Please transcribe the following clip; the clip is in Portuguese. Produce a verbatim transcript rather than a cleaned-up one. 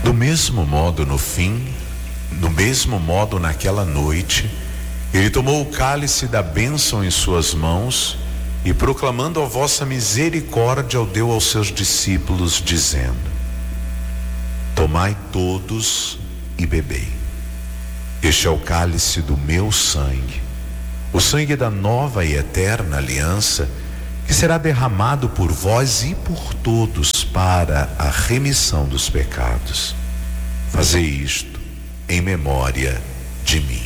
Do mesmo modo, no fim, do mesmo modo, naquela noite, ele tomou o cálice da bênção em suas mãos e, proclamando a vossa misericórdia, o deu aos seus discípulos, dizendo: tomai todos e bebei. Este é o cálice do meu sangue, o sangue da nova e eterna aliança, que será derramado por vós e por todos para a remissão dos pecados. Fazei isto em memória de mim.